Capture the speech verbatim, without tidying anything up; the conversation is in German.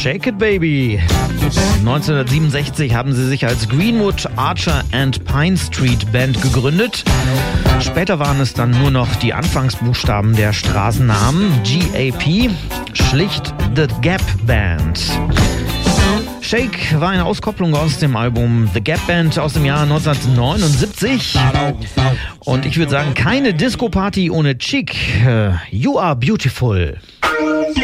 Shake It Baby. neunzehnhundertsiebenundsechzig haben sie sich als Greenwood, Archer and Pine Street Band gegründet. Später waren es dann nur noch die Anfangsbuchstaben der Straßennamen, G A P, schlicht The Gap Band. Shake war eine Auskopplung aus dem Album The Gap Band aus dem Jahr neunzehnhundertneunundsiebzig. Und ich würde sagen, keine Disco-Party ohne Chic. You are beautiful.